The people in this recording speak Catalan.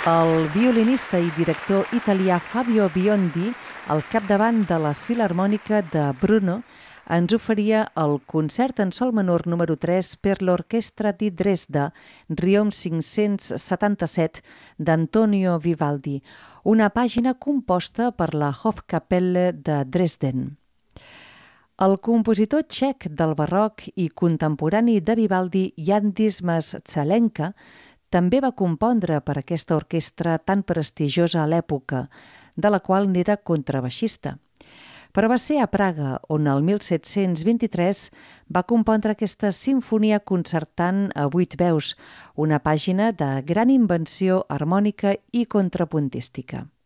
El violinista i director italià Fabio Biondi, al capdavant de la Filharmònica de Brno, ens oferia el concert en sol menor número 3 per l'Orchestra di Dresda, Riom 577, d'Antonio Vivaldi, una pàgina composta per la Hofkapelle de Dresden. El compositor txec del barroc i contemporani de Vivaldi, Jan Dismas Zelenka, també va compondre per aquesta orquestra tan prestigiosa a l'època, de la qual n'era contrabaixista. Però va ser a Praga on el 1723 va compondre aquesta sinfonia concertant a 8 veus, una pàgina de gran invenció harmònica i contrapuntística.